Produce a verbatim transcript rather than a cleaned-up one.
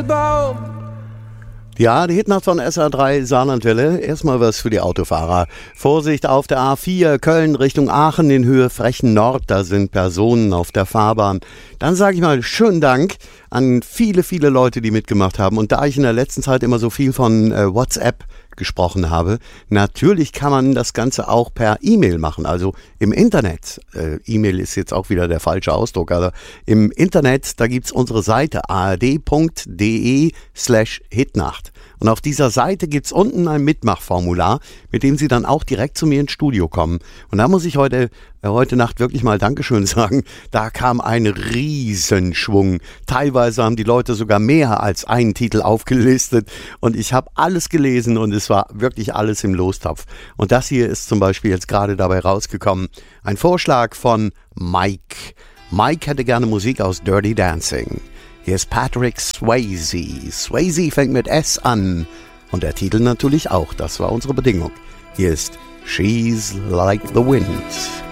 Baum. Ja, die Hitnacht von S R drei Saarlandwelle. Erstmal was für die Autofahrer. Vorsicht auf der A vier Köln Richtung Aachen in Höhe Frechen Nord. Da sind Personen auf der Fahrbahn. Dann sage ich mal schönen Dank an viele, viele Leute, die mitgemacht haben. Und da ich in der letzten Zeit immer so viel von äh, WhatsApp gesprochen habe, natürlich kann man das Ganze auch per E-Mail machen, also im Internet. Äh, E-Mail ist jetzt auch wieder der falsche Ausdruck, aber im Internet, da gibt's unsere Seite a r d punkt d e slash hitnacht. Und auf dieser Seite gibt's unten ein Mitmachformular, mit dem Sie dann auch direkt zu mir ins Studio kommen. Und da muss ich heute, äh, heute Nacht wirklich mal Dankeschön sagen. Da kam ein Riesenschwung. Teilweise haben die Leute sogar mehr als einen Titel aufgelistet. Und ich habe alles gelesen und es war wirklich alles im Lostopf. Und das hier ist zum Beispiel jetzt gerade dabei rausgekommen. Ein Vorschlag von Mike. Mike hätte gerne Musik aus Dirty Dancing. Hier ist Patrick Swayze. Swayze fängt mit S an. Und der Titel natürlich auch. Das war unsere Bedingung. Hier ist She's Like the Wind.